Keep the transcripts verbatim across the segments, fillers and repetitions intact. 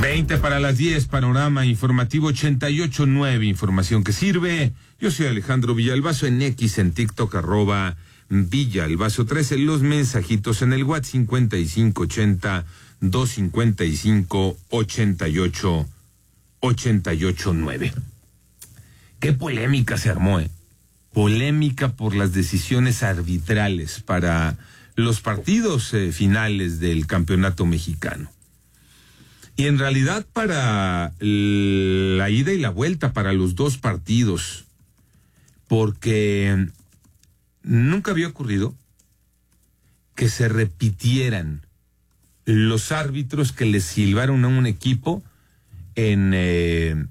veinte para las diez, panorama informativo ochenta y ocho punto nueve, información que sirve. Yo soy Alejandro Villalbazo, en X, en TikTok, arroba Villalbazo trece, los mensajitos en el WhatsApp cincuenta y cinco ochenta, doscientos cincuenta y cinco, ochenta y ocho, ochenta y ocho nueve. Qué polémica se armó, ¿eh? Polémica por las decisiones arbitrales para los partidos eh, finales del campeonato mexicano. Y en realidad para la ida y la vuelta, para los dos partidos, porque nunca había ocurrido que se repitieran los árbitros que le silbaron a un equipo en, eh,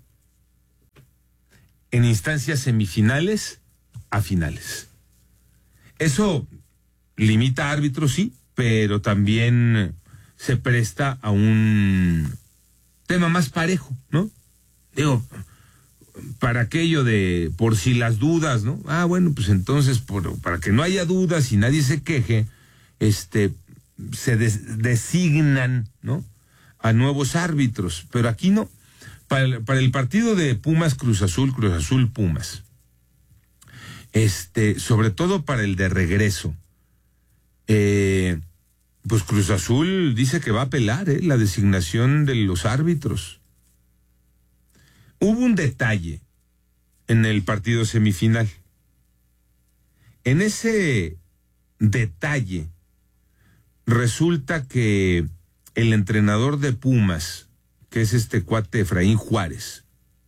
en instancias semifinales a finales. Eso limita a árbitros, sí, pero también se presta a un tema más parejo, ¿no? Digo, para aquello de por si las dudas, ¿no? Ah, bueno, pues entonces, por, para que no haya dudas y nadie se queje, este, se des, designan, ¿no?, a nuevos árbitros, pero aquí no. Para el, para el partido de Pumas Cruz Azul, Cruz Azul Pumas, este, sobre todo para el de regreso, eh, pues Cruz Azul dice que va a apelar eh, la designación de los árbitros. Hubo un detalle en el partido semifinal. En ese detalle resulta que el entrenador de Pumas, que es este cuate Efraín Juárez,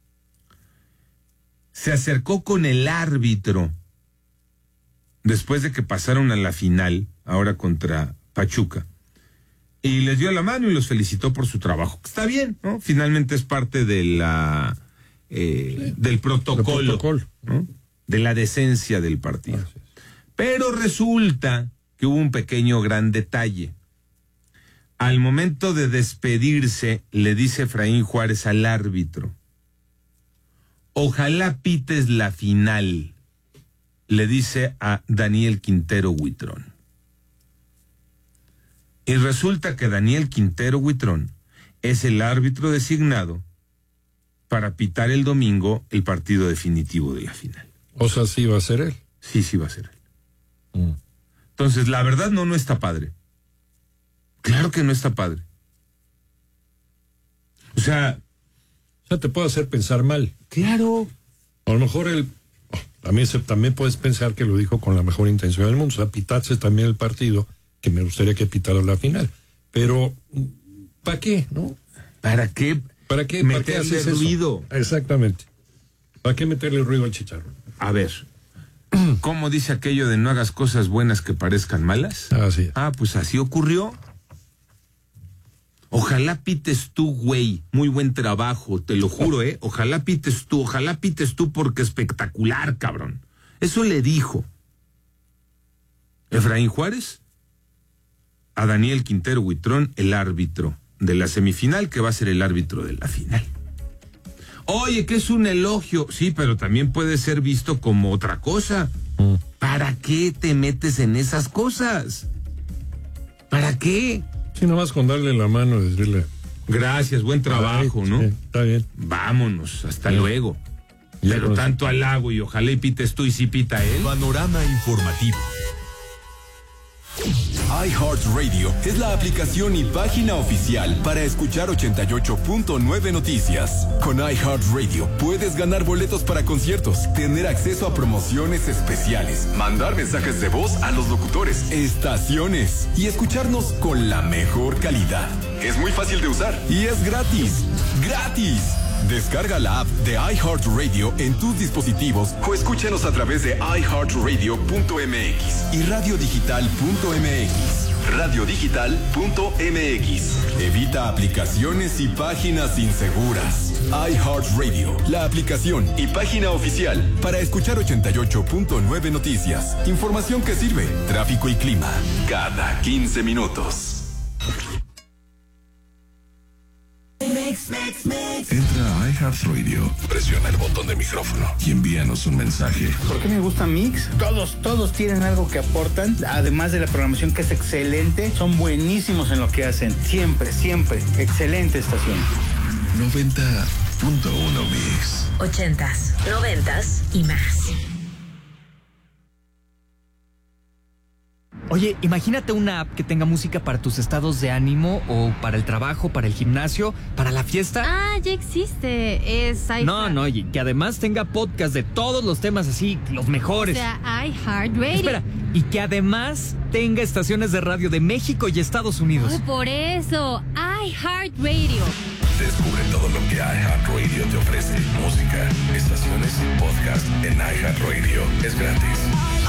se acercó con el árbitro después de que pasaron a la final, ahora contra Pachuca, y les dio la mano y los felicitó por su trabajo. Está bien, ¿no? Finalmente es parte de la eh, sí, del protocolo, protocolo. ¿no? De la decencia del partido. Gracias. Pero resulta que hubo un pequeño gran detalle. Al momento de despedirse, le dice Efraín Juárez al árbitro: ojalá pites la final, le dice a Daniel Quintero Huitrón. Y resulta que Daniel Quintero Huitrón es el árbitro designado para pitar el domingo el partido definitivo de la final. O sea, sí va a ser él. Sí, sí va a ser él. Mm. Entonces, la verdad no, no está padre. Claro que no está padre. O sea... O sea, te puede hacer pensar mal. Claro. A lo mejor él... También, se, también puedes pensar que lo dijo con la mejor intención del mundo. O sea, pitarse también el partido, que me gustaría que pitara la final. Pero, ¿para qué, no? ¿Para qué? ¿Para qué meterle ruido? Eso? Exactamente. ¿Para qué meterle ruido al chicharro? A ver, ¿cómo dice aquello de no hagas cosas buenas que parezcan malas? Así es. Ah, pues así ocurrió. Ojalá pites tú, güey. Muy buen trabajo, te lo juro, ¿eh? Ojalá pites tú, ojalá pites tú porque espectacular, cabrón. Eso le dijo Efraín Juárez a Daniel Quintero Huitrón, el árbitro de la semifinal, que va a ser el árbitro de la final. Oye, que es un elogio. Sí, pero también puede ser visto como otra cosa. Mm. ¿Para qué te metes en esas cosas? ¿Para qué? Sí, nomás con darle la mano y decirle... Gracias, buen trabajo, Ay, ¿no? Sí, está bien. Vámonos, hasta sí. luego. Ya pero tanto eso. Halago y ojalá y pites tú y sí pita él. Panorama informativo. iHeartRadio es la aplicación y página oficial para escuchar ochenta y ocho punto nueve Noticias. Con iHeartRadio puedes ganar boletos para conciertos, tener acceso a promociones especiales, mandar mensajes de voz a los locutores, estaciones y escucharnos con la mejor calidad. Es muy fácil de usar y es gratis. ¡Gratis! Descarga la app de iHeartRadio en tus dispositivos o escúchanos a través de i heart radio punto m x y radio digital punto m x. radio digital punto m x. Evita aplicaciones y páginas inseguras. iHeartRadio, la aplicación y página oficial para escuchar ochenta y ocho punto nueve Noticias. Información que sirve. Tráfico y clima cada quince minutos. Entra a iHeartRadio, presiona el botón de micrófono y envíanos un mensaje. ¿Por qué me gusta Mix? Todos, todos tienen algo que aportan, además de la programación que es excelente, son buenísimos en lo que hacen, siempre, siempre, excelente estación. noventa punto uno Mix. Ochentas, noventas y más. Oye, imagínate una app que tenga música para tus estados de ánimo o para el trabajo, para el gimnasio, para la fiesta. Ah, ya existe. Es iHeart. No, no, y que además tenga podcast de todos los temas así, los mejores. O sea, iHeartRadio. Espera, y que además tenga estaciones de radio de México y Estados Unidos. Oh, por eso, iHeartRadio. Descubre todo lo que iHeartRadio te ofrece. Música, estaciones, podcast en iHeartRadio. Es gratis.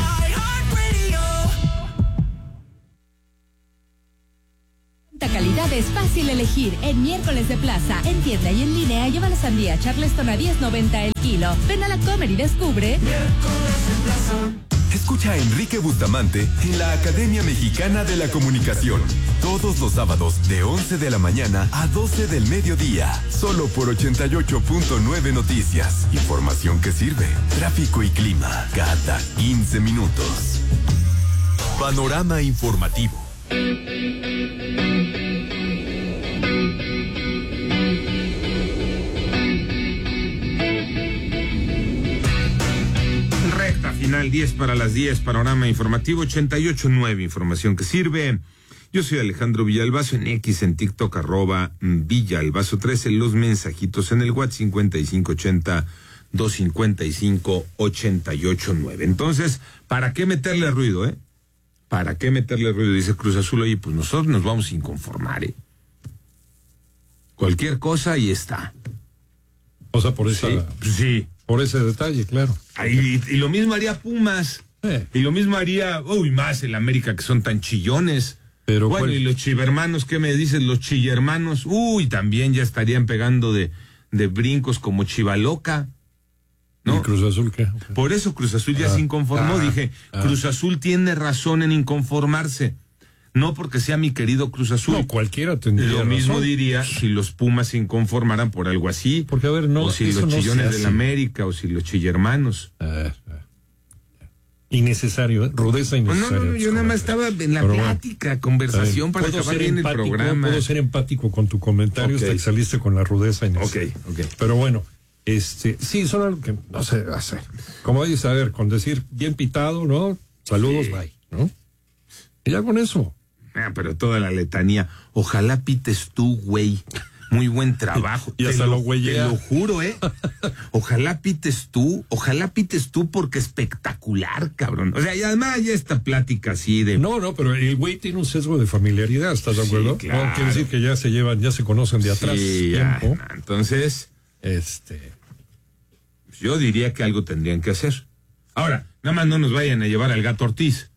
Calidad es fácil elegir. En Miércoles de Plaza, en tienda y en línea, lleva la sandía Charleston a diez noventa el kilo. Ven a la Comer y descubre. Miércoles en Plaza. Escucha a Enrique Bustamante en la Academia Mexicana de la Comunicación. Todos los sábados de once de la mañana a doce del mediodía. Solo por ochenta y ocho punto nueve Noticias. Información que sirve. Tráfico y clima cada quince minutos. Panorama informativo. Recta final, diez para las diez, panorama informativo ochenta y ocho nueve, información que sirve. Yo soy Alejandro Villalbazo, en X, en TikTok, arroba Villalbazo trece, los mensajitos en el WhatsApp cincuenta y cinco ochenta, doscientos cincuenta y cinco, ochenta y ocho nueve. Entonces, ¿para qué meterle ruido, eh? ¿Para qué meterle ruido? Dice Cruz Azul, oye, pues nosotros nos vamos a inconformar, ¿eh? Cualquier cosa y está. O sea, por esa, sí, sí. Por ese detalle, claro. Y, y lo mismo haría Pumas. Eh. Y lo mismo haría, uy, más el América, que son tan chillones. Pero bueno, ¿cuál? y los chivermanos, ¿qué me dices? Los chillermanos, uy, también ya estarían pegando de, de brincos como Chivaloca. ¿No? ¿Y Cruz Azul qué? Okay. Por eso Cruz Azul ya ah, se inconformó. ah, Dije, ah. Cruz Azul tiene razón en inconformarse. No porque sea mi querido Cruz Azul. No, cualquiera tendría Lo mismo razón. diría si los Pumas se inconformaran por algo así. Porque, a ver, no, o si eso los no chillones se del hace. América, o si los chillermanos. Ah, ah. Innecesario, ¿eh? Rudeza No, innecesaria. no, no, yo nada más estaba en la Pero plática, bueno, conversación para puedo acabar ser bien el empático, programa. Puedo ser empático con tu comentario Ok. hasta que saliste con la rudeza innecesaria. Ok, ok. Pero bueno, este, sí, son algo que no se debe hacer. Como dices, a ver, con decir bien pitado, ¿no? Saludos, Sí. bye, ¿no? Y ya con eso. Ah, pero toda la letanía. Ojalá pites tú, güey. Muy buen trabajo. Y hasta Te lo güeyea. Te lo juro, ¿eh? Ojalá pites tú, ojalá pites tú porque espectacular, cabrón. O sea, y además ya esta plática así de... No, no, pero el güey tiene un sesgo de familiaridad, ¿estás de Sí, acuerdo? claro. No, quiere decir que ya se llevan, ya se conocen de atrás Sí, ya, tiempo. no, entonces, Este, yo diría que algo tendrían que hacer. Ahora, nada más no nos vayan a llevar al Gato Ortiz.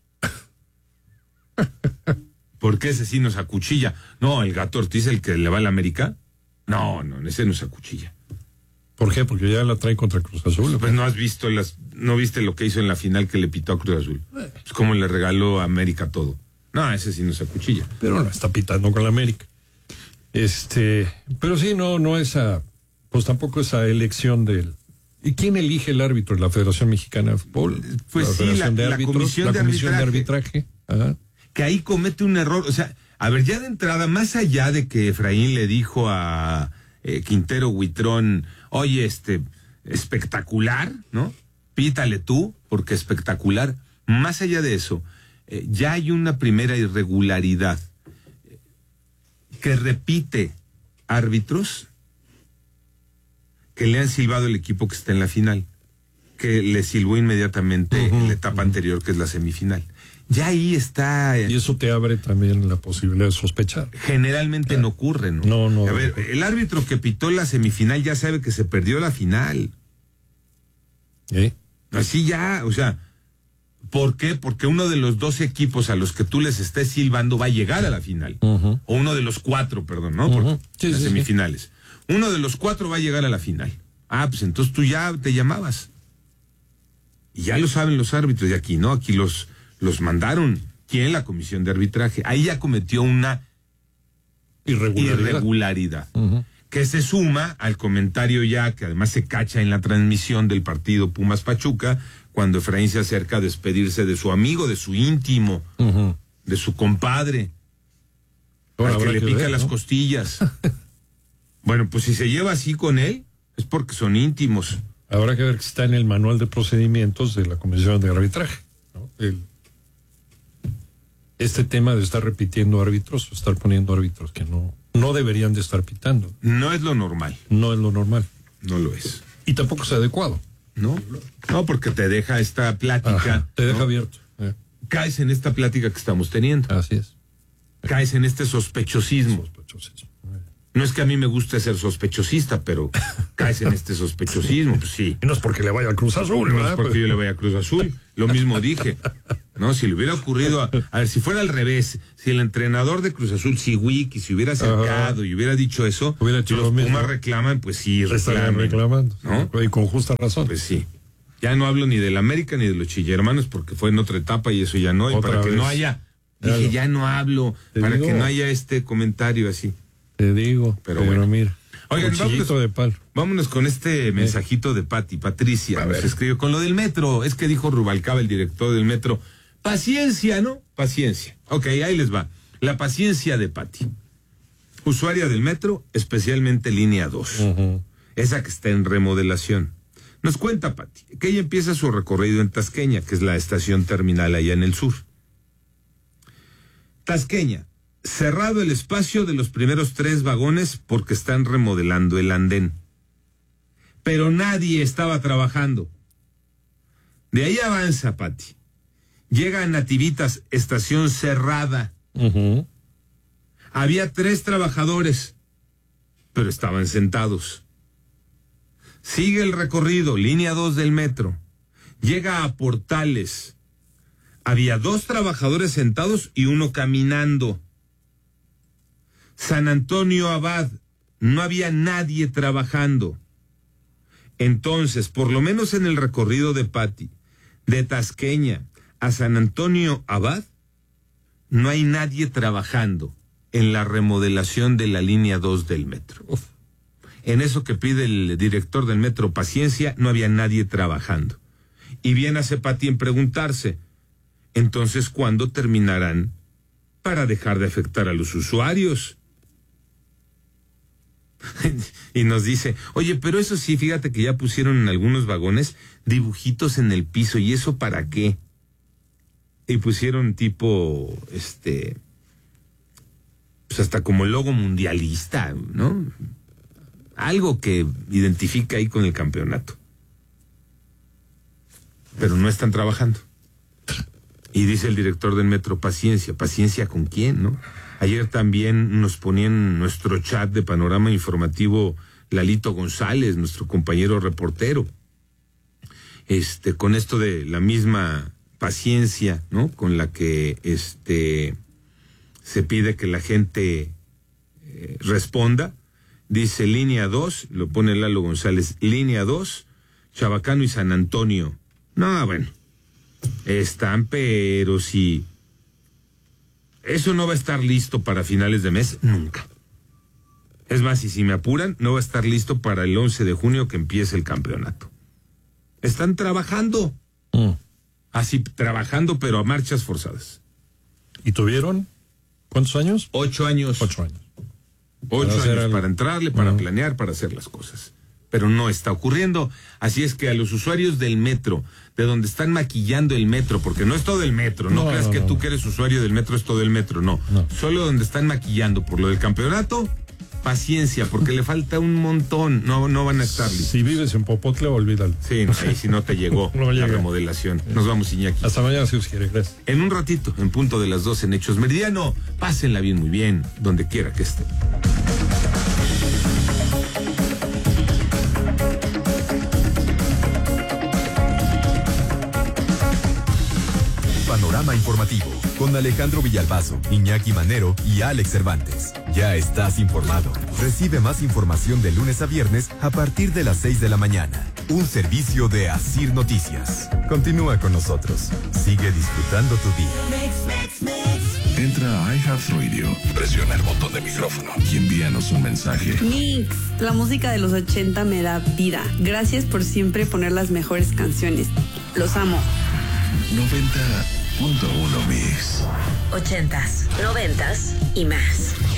Porque ese sí nos acuchilla. No, el Gato Ortiz, el que le va al América. No, no, ese nos acuchilla. ¿por qué? Porque ya la trae contra Cruz Azul. Pues no has visto las, no viste lo que hizo en la final que le pitó a Cruz Azul. Pues como le regaló a América todo. No, ese sí nos acuchilla. Pero no está pitando con la América. Este, pero sí, no, no esa, pues tampoco esa elección del. ¿Y quién elige el árbitro? ¿La Federación Mexicana de Fútbol? Pues sí, Federación la- de la Árbitros, Comisión la de Comisión de Arbitraje. Arbitraje. Ajá. Que ahí comete un error. O sea, a ver, ya de entrada, más allá de que Efraín le dijo a eh, Quintero Huitrón, oye, este, espectacular, ¿no? Pítale tú, porque espectacular. Más allá de eso, eh, ya hay una primera irregularidad eh, que repite árbitros que le han silbado el equipo que está en la final, que le silbó inmediatamente Ujú, en la etapa anterior, que es la semifinal. Ya ahí está. eh, Y eso te abre también la posibilidad de sospechar. Generalmente no ocurre, ¿no? No, no. A ver, el árbitro que pitó la semifinal ya sabe que se perdió la final. ¿Eh? Así ya, o sea, ¿por qué? Porque uno de los dos equipos a los que tú les estés silbando va a llegar a la final. Ujú. O uno de los cuatro, perdón, ¿no? Ujú. Porque Sí, las sí, sí. semifinales. Uno de los cuatro va a llegar a la final. Ah, pues entonces tú ya te llamabas. Y ya lo saben los árbitros de aquí, ¿no? Aquí los, los mandaron. ¿Quién? La comisión de arbitraje. Ahí ya cometió una Irregularidad. irregularidad. Ujú. Que se suma al comentario ya, que además se cacha en la transmisión del partido Pumas Pachuca, cuando Efraín se acerca a despedirse de su amigo, de su íntimo, Ujú. de su compadre, Ahora al que habrá le que pica ver, las ¿no? costillas. Bueno, pues si se lleva así con él, es porque son íntimos. Habrá que ver que está en el manual de procedimientos de la Comisión de Arbitraje, ¿no? El, este tema de estar repitiendo árbitros, estar poniendo árbitros que no, no deberían de estar pitando. No es lo normal. No es lo normal. No lo es. Y tampoco es adecuado. No, no, porque te deja esta plática. Ajá, te deja ¿no? abierto. Eh. Caes en esta plática que estamos teniendo. Así es. Caes en este sospechosismo. Sospechosismo. No es que a mí me guste ser sospechosista, pero caes en este sospechosismo, pues sí. Y no es porque le vaya a Cruz Azul, No ¿verdad? es porque yo le vaya a Cruz Azul. Lo mismo dije. No, si le hubiera ocurrido, a, a ver, si fuera al revés, si el entrenador de Cruz Azul, si Wiki, se hubiera acercado Ajá. y hubiera dicho eso, hubiera hecho los lo mismo. Pumas reclaman, pues sí, reclaman. reclamando, ¿no? Y con justa razón. Pues sí. Ya no hablo ni del América ni de los Chillermanos porque fue en otra etapa y eso ya no. Y Otra para que vez. no haya, dije, ya no hablo, Te para digo. que no haya este comentario así. Te digo, Pero pero, bueno. mira. Oigan, vámonos, de palo. vámonos con este mensajito de Pati. Patricia nos escribió con lo del metro. Es que dijo Rubalcaba, el director del metro. Paciencia, ¿no? Paciencia. Ok, ahí les va. La paciencia de Pati. Usuaria del metro, especialmente línea dos. Uh-huh. Esa que está en remodelación. Nos cuenta Pati que ella empieza su recorrido en Tasqueña, que es la estación terminal allá en el sur. Tasqueña. Cerrado el espacio de los primeros tres vagones porque están remodelando el andén. Pero nadie estaba trabajando. De ahí avanza, Pati. Llega a Nativitas, estación cerrada. Uh-huh. Había tres trabajadores, pero estaban sentados. Sigue el recorrido, línea dos del metro. Llega a Portales. Había dos trabajadores sentados y uno caminando. San Antonio Abad, no había nadie trabajando. Entonces, por lo menos en el recorrido de Pati, de Tasqueña a San Antonio Abad, no hay nadie trabajando en la remodelación de la línea dos del metro. Uf. En eso que pide el director del metro, paciencia, no había nadie trabajando. Y bien hace Pati en preguntarse, entonces, ¿cuándo terminarán para dejar de afectar a los usuarios? Y nos dice, oye, pero eso sí, fíjate que ya pusieron en algunos vagones dibujitos en el piso, ¿y eso para qué? Y pusieron tipo, este, pues hasta como logo mundialista, ¿no? Algo que identifica ahí con el campeonato. Pero no están trabajando. Y dice el director del metro, paciencia, paciencia con quién, ¿no? Ayer también nos ponían en nuestro chat de Panorama Informativo Lalito González, nuestro compañero reportero. Este, con esto de la misma paciencia, ¿no? Con la que este se pide que la gente eh, responda. Dice línea dos, lo pone Lalo González, línea dos, Chabacano y San Antonio. No, bueno, están, pero si eso no va a estar listo para finales de mes, nunca. Es más, y si me apuran, no va a estar listo para el once de junio que empiece el campeonato. Están trabajando. Mm. Así, trabajando, pero a marchas forzadas. ¿Y tuvieron cuántos años? Ocho años. Ocho años. Ocho Para hacer años algo. para entrarle, para Uh-huh. planear, para hacer las cosas. Pero no está ocurriendo. Así es que a los usuarios del metro, de donde están maquillando el metro, porque no es todo el metro, no, No, creas no, que no. tú que eres usuario del metro es todo el metro, no. No. Solo donde están maquillando por lo del campeonato, paciencia, porque le falta un montón, no, no van a estar listos. Si vives en Popotla, olvídalo. Sí, no, ahí si no te llegó No la llega. remodelación. Nos vamos, Iñaki. Hasta mañana si os quiere, gracias. En un ratito, en punto de las doce en Hechos Meridiano, pásenla bien, muy bien, donde quiera que esté. Panorama Informativo con Alejandro Villalbazo, Iñaki Manero y Alex Cervantes. Ya estás informado. Recibe más información de lunes a viernes a partir de las seis de la mañana. Un servicio de Asir Noticias. Continúa con nosotros. Sigue disfrutando tu día. Entra a iHeartRadio, presiona el botón de micrófono y envíanos un mensaje. Mix, la música de los ochenta me da vida. Gracias por siempre poner las mejores canciones. Los amo. noventa punto uno Mix. Ochentas, noventas y más.